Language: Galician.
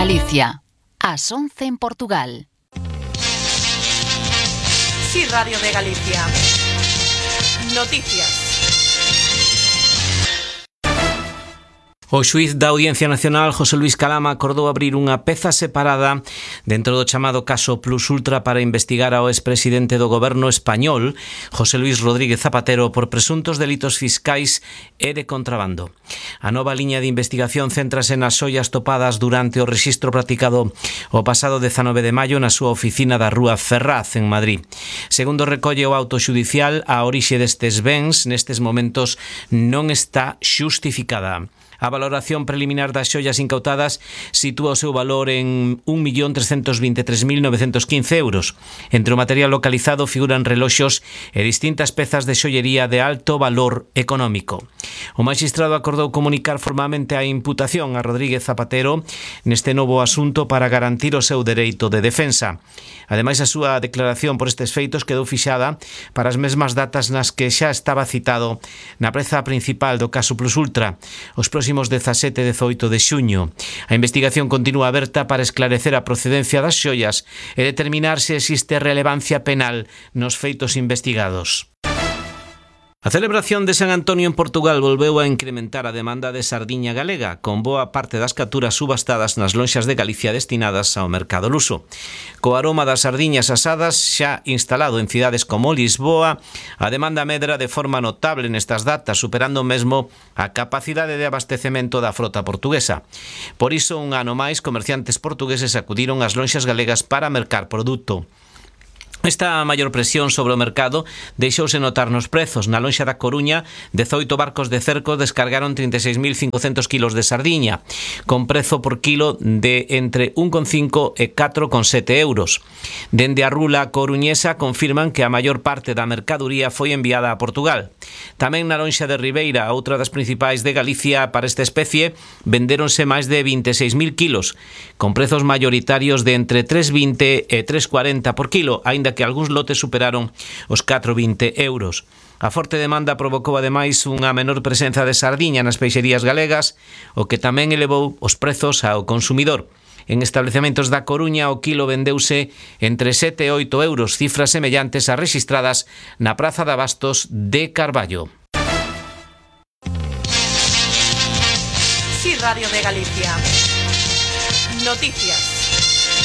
Galicia, ás 11 en Portugal. Sí, Radio de Galicia. Noticias. O xuíz da Audiencia Nacional, José Luis Calama, acordou abrir unha peza separada dentro do chamado caso Plus Ultra para investigar ao expresidente do goberno español, José Luis Rodríguez Zapatero, por presuntos delitos fiscais e de contrabando. A nova liña de investigación céntrase nas xoias topadas durante o rexistro practicado o pasado 19 de maio na súa oficina da Rúa Ferraz, en Madrid. Segundo recolle o auto xudicial, a orixe destes bens nestes momentos non está xustificada. A valoración preliminar das xoias incautadas sitúa o seu valor en 1.323.915 euros. Entre o material localizado figuran reloxos e distintas pezas de xoiería de alto valor económico. O magistrado acordou comunicar formalmente a imputación a Rodríguez Zapatero neste novo asunto para garantir o seu dereito de defensa. Ademais, a súa declaración por estes feitos quedou fixada para as mesmas datas nas que xa estaba citado na preza principal do caso Plus Ultra, os próximos 17 e 18 de xuño. A investigación continúa aberta para esclarecer a procedencia das xoias e determinar se existe relevancia penal nos feitos investigados. A celebración de San Antonio en Portugal volveu a incrementar a demanda de sardiña galega, con boa parte das capturas subastadas nas lonxas de Galicia destinadas ao mercado luso. Co aroma das sardiñas asadas xa instalado en cidades como Lisboa, a demanda medra de forma notable nestas datas, superando mesmo a capacidade de abastecemento da frota portuguesa. Por iso, un ano máis, comerciantes portugueses acudiron ás lonxas galegas para mercar produto. Esta maior presión sobre o mercado deixouse notar nos prezos. Na lonxa da Coruña, 18 barcos de cerco descargaron 36.500 kilos de sardiña, con prezo por kilo de entre 1,5 e 4,7 euros. Dende a rula coruñesa confirman que a maior parte da mercadoría foi enviada a Portugal. Tamén na lonxa de Ribeira, outra das principais de Galicia para esta especie, vendéronse máis de 26.000 kilos, con prezos maioritarios de entre 3,20 e 3,40 por kilo, aínda que algúns lotes superaron os 4,20 euros. A forte demanda provocou ademais unha menor presenza de sardiña nas peixerías galegas, o que tamén elevou os prezos ao consumidor. En establecementos da Coruña o kilo vendeuse entre 7 e 8 euros, cifras semellantes a rexistradas na Praza de Abastos de Carballo. Sí, Radio de Galicia. Noticias.